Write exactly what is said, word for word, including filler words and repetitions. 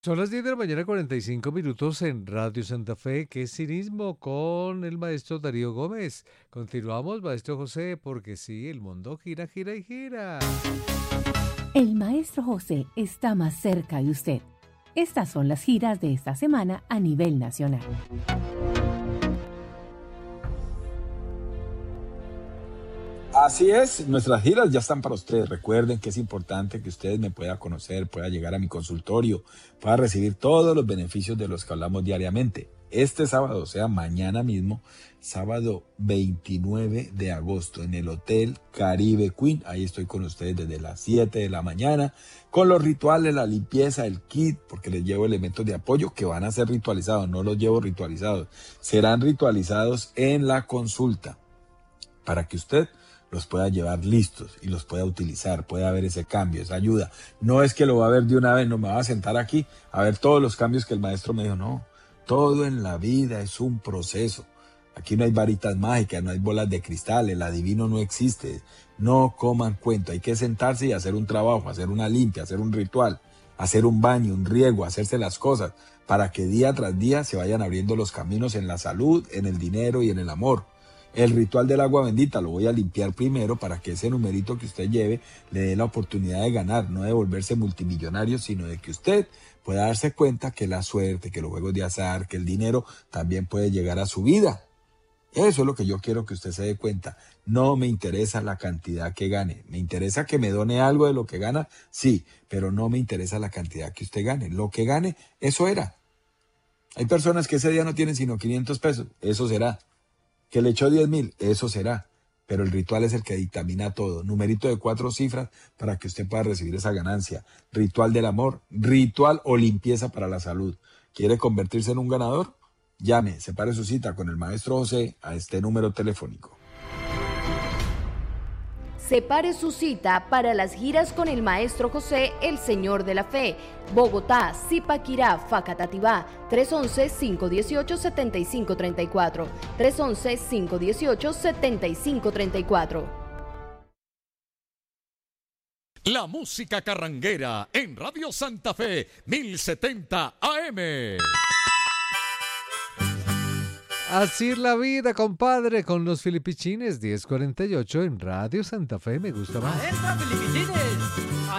Son las diez de la mañana, cuarenta y cinco minutos en Radio Santa Fe. ¿Qué cinismo con el maestro Darío Gómez? Continuamos, maestro José, porque sí, el mundo gira, gira y gira. El maestro José está más cerca de usted. Estas son las giras de esta semana a nivel nacional. Así es, nuestras giras ya están para ustedes. Recuerden que es importante que ustedes me puedan conocer, pueda llegar a mi consultorio, pueda recibir todos los beneficios de los que hablamos diariamente. Este sábado, o sea, mañana mismo, sábado veintinueve de agosto, en el Hotel Caribe Queen. Ahí estoy con ustedes desde las siete de la mañana, con los rituales, la limpieza, el kit, porque les llevo elementos de apoyo que van a ser ritualizados, no los llevo ritualizados. Serán ritualizados en la consulta, para que usted los pueda llevar listos y los pueda utilizar, pueda ver ese cambio, esa ayuda. No es que lo va a ver de una vez, no me va a sentar aquí a ver todos los cambios que el maestro me dijo, no. Todo en la vida es un proceso. Aquí no hay varitas mágicas, no hay bolas de cristal, el adivino no existe. No coman cuento, hay que sentarse y hacer un trabajo, hacer una limpia, hacer un ritual, hacer un baño, un riego, hacerse las cosas, para que día tras día se vayan abriendo los caminos en la salud, en el dinero y en el amor. El ritual del agua bendita lo voy a limpiar primero para que ese numerito que usted lleve le dé la oportunidad de ganar, no de volverse multimillonario, sino de que usted pueda darse cuenta que la suerte, que los juegos de azar, que el dinero también puede llegar a su vida. Eso es lo que yo quiero que usted se dé cuenta. No me interesa la cantidad que gane. Me interesa que me done algo de lo que gana, sí, pero no me interesa la cantidad que usted gane. Lo que gane, eso era. Hay personas que ese día no tienen sino quinientos pesos, eso será. Que le echó diez mil, eso será. Pero el ritual es el que dictamina todo. Numerito de cuatro cifras para que usted pueda recibir esa ganancia. Ritual del amor, ritual o limpieza para la salud. ¿Quiere convertirse en un ganador? Llame, separe su cita con el maestro José a este número telefónico. Separe su cita para las giras con el maestro José, el Señor de la Fe. Bogotá, Zipaquirá, Facatativá, tres once, cinco dieciocho, setenta y cinco treinta y cuatro. tres once, cinco dieciocho, setenta y cinco treinta y cuatro. La música carranguera en Radio Santa Fe, mil setenta A M. Así es la vida, compadre, con los filipichines, diez cuarenta y ocho en Radio Santa Fe, me gusta más. ¡Maestra Filipichines!